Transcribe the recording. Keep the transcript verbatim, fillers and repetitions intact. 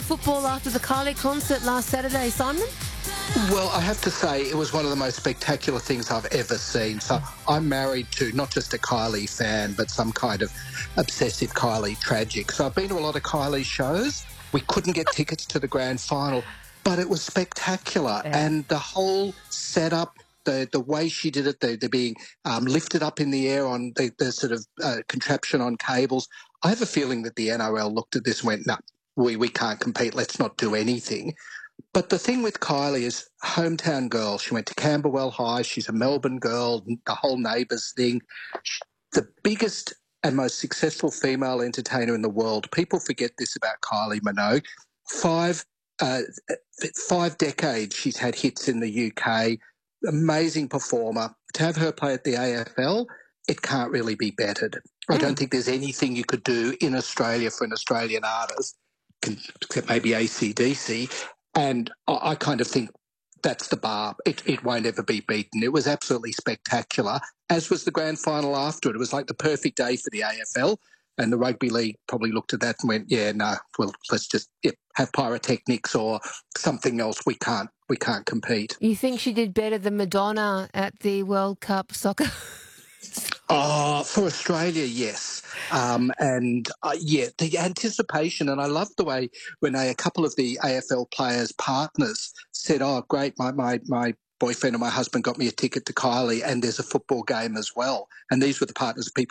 football after the Kylie concert last Saturday, Simon? Well, I have to say it was one of the most spectacular things I've ever seen. So I'm married to not just a Kylie fan, but some kind of obsessive Kylie tragic. So I've been to a lot of Kylie shows. We couldn't get tickets to the grand final, but it was spectacular. Yeah. And the whole setup, the the way she did it, the, the being um, lifted up in the air on the, the sort of uh, contraption on cables. I have a feeling that the N R L looked at this and went, no, we, we can't compete. Let's not do anything. But the thing with Kylie is hometown girl. She went to Camberwell High. She's a Melbourne girl, the whole Neighbours thing. The biggest and most successful female entertainer in the world. People forget this about Kylie Minogue. Five, uh, five decades she's had hits in the U K. Amazing performer. To have her play at the A F L, it can't really be bettered. I don't think there's anything you could do in Australia for an Australian artist, except maybe A C D C. And I kind of think that's the bar. It, it won't ever be beaten. It was absolutely spectacular, as was the grand final after it. It was like the perfect day for the A F L, and the rugby league probably looked at that and went, yeah, no, well, let's just yeah, have pyrotechnics or something else. We can't, we can't compete. You think she did better than Madonna at the World Cup soccer? Oh, for Australia, yes. Um, and, uh, yeah, the anticipation, and I loved the way, Renee, a couple of the A F L players' partners said, oh, great, my, my, my boyfriend and my husband got me a ticket to Kylie and there's a football game as well. And these were the partners of people